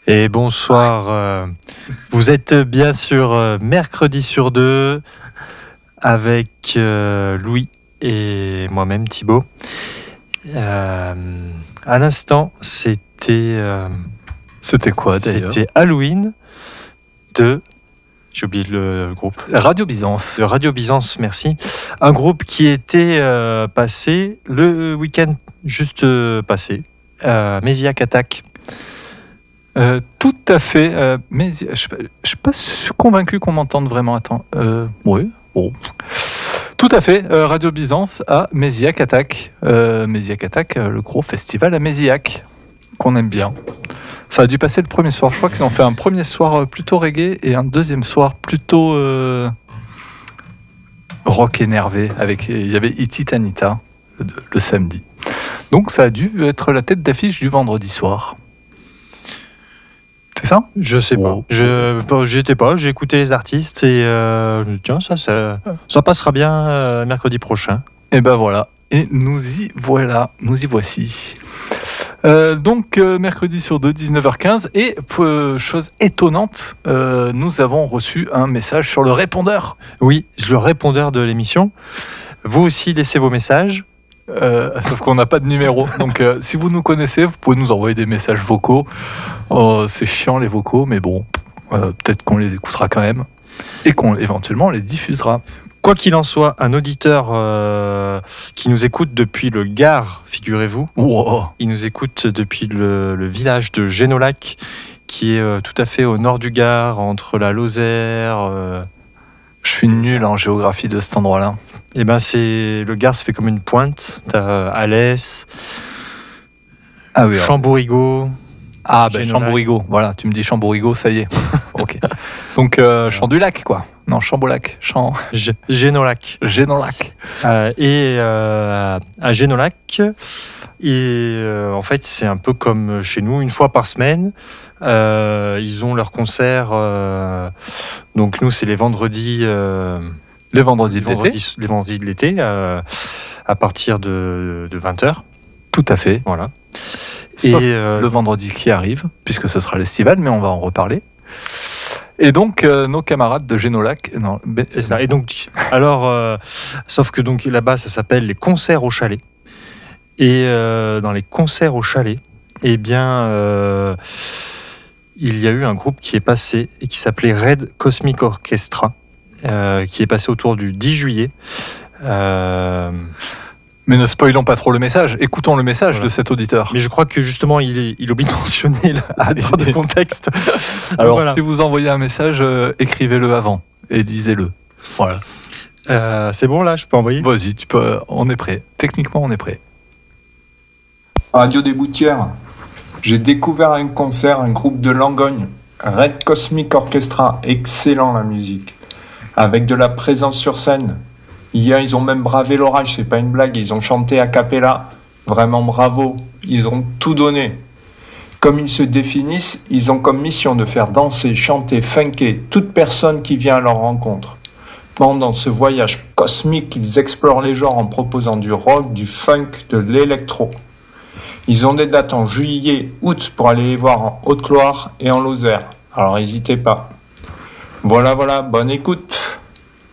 Et bonsoir. Vous êtes bien sûr mercredi sur 2 avec Louis et moi-même Thibaut. À l'instant, c'était quoi d'ailleurs? C'était Halloween de... J'ai oublié le groupe. Radio Byzance. De Radio Byzance, merci. Un groupe qui était passé le week-end juste passé, Mesiac Attack. Tout à fait. Mais je ne suis pas convaincu qu'on m'entende vraiment. Attends. Oui. Bon. Tout à fait. Radio Byzance à Mesiac Attack. Mesiac Attack, le gros festival à Mesiac, qu'on aime bien. Ça a dû passer le premier soir. Je crois qu'ils ont fait un premier soir plutôt reggae et un deuxième soir plutôt rock énervé. Il y avait Iti Tanita le samedi. Donc ça a dû être la tête d'affiche du vendredi soir. C'est ça ? Je sais pas. J'y étais pas. J'ai écouté les artistes et tiens, ça passera bien mercredi prochain. Et ben voilà. Et nous y voici. Donc mercredi sur 2, 19h15. Et chose étonnante, nous avons reçu un message sur le répondeur. Oui, le répondeur de l'émission. Vous aussi, laissez vos messages. Sauf qu'on n'a pas de numéro. Donc si vous nous connaissez, vous pouvez nous envoyer des messages vocaux. C'est chiant les vocaux, mais bon, peut-être qu'on les écoutera quand même. Et qu'on éventuellement les diffusera. Quoi qu'il en soit, un auditeur qui nous écoute depuis le Gard, figurez-vous. Wow. Il nous écoute depuis le village de Génolac, qui est tout à fait au nord du Gard, entre la Lozère. Je suis nul en géographie de cet endroit-là. Eh ben, le Gard se fait comme une pointe. T'as Alès, Chambourigo. Chambourigo. Voilà, tu me dis Chambourigo, ça y est. Ok. Donc Champ du Lac, quoi. Non, Chambolac. Génolac. Génolac. Et à Génolac, en fait, c'est un peu comme chez nous, une fois par semaine. Ils ont leur concert. Donc nous, c'est les vendredis. Les vendredis de l'été, à partir de 20h. Tout à fait. Voilà. Sauf le vendredi qui arrive, puisque ce sera l'estival, mais on va en reparler. Et donc, nos camarades de Génolac... c'est ça. Et donc, alors, sauf que donc, là-bas, ça s'appelle les concerts au chalet. Et dans les concerts au chalet, eh bien, il y a eu un groupe qui est passé et qui s'appelait Red Cosmic Orchestra, qui est passé autour du 10 juillet. Mais ne spoilons pas trop le message. Écoutons le message de cet auditeur. Mais je crois que justement, il oublie de mentionner cette part de contexte. Alors, si vous envoyez un message, écrivez-le avant et lisez-le. Voilà. C'est bon, là, je peux envoyer ? Vas-y, tu peux. On est prêt. Techniquement, on est prêt. Radio des Boutières. J'ai découvert un concert, un groupe de Langogne, Red Cosmic Orchestra. Excellent la musique. Avec de la présence sur scène. Hier, ils ont même bravé l'orage, c'est pas une blague, ils ont chanté a cappella. Vraiment bravo, ils ont tout donné. Comme ils se définissent, ils ont comme mission de faire danser, chanter, funker toute personne qui vient à leur rencontre. Pendant ce voyage cosmique, ils explorent les genres en proposant du rock, du funk, de l'électro. Ils ont des dates en juillet, août pour aller les voir en Haute-Loire et en Lozère. Alors n'hésitez pas. Voilà, bonne écoute.